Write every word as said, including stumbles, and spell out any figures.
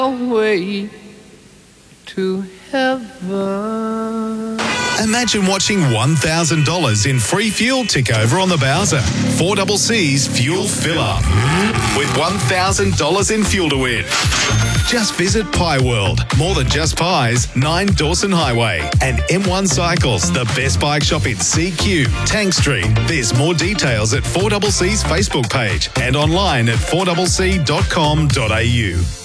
way to heaven. Imagine watching one thousand dollars in free fuel tick over on the Bowser. four C C's Fuel Fill Up with one thousand dollars in fuel to win. Just visit Pie World, more than just pies, nine Dawson Highway, and M one Cycles, the best bike shop in C Q, Tank Street. There's more details at four C C's Facebook page and online at four c c dot com dot a u.